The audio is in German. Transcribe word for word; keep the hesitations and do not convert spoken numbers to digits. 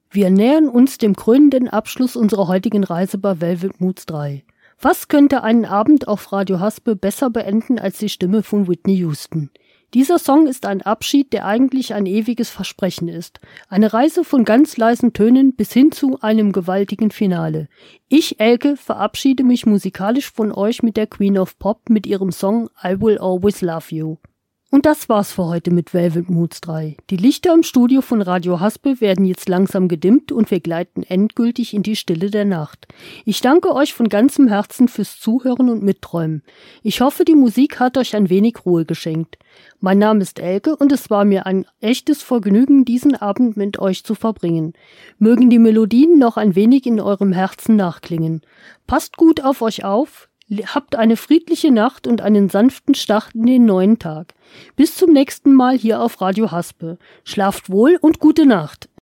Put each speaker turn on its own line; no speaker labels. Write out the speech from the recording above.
Wir nähern uns dem krönenden Abschluss unserer heutigen Reise bei Velvet Moods drei. Was könnte einen Abend auf Radio Haspe besser beenden als die Stimme von Whitney Houston? Dieser Song ist ein Abschied, der eigentlich ein ewiges Versprechen ist. Eine Reise von ganz leisen Tönen bis hin zu einem gewaltigen Finale. Ich, Elke, verabschiede mich musikalisch von euch mit der Queen of Pop mit ihrem Song I Will Always Love You. Und das war's für heute mit Velvet Moods drei. Die Lichter im Studio von Radio Haspe werden jetzt langsam gedimmt und wir gleiten endgültig in die Stille der Nacht. Ich danke euch von ganzem Herzen fürs Zuhören und Mitträumen. Ich hoffe, die Musik hat euch ein wenig Ruhe geschenkt. Mein Name ist Elke und es war mir ein echtes Vergnügen, diesen Abend mit euch zu verbringen. Mögen die Melodien noch ein wenig in eurem Herzen nachklingen. Passt gut auf euch auf. Habt eine friedliche Nacht und einen sanften Start in den neuen Tag. Bis zum nächsten Mal hier auf Radio Haspe. Schlaft wohl und gute Nacht.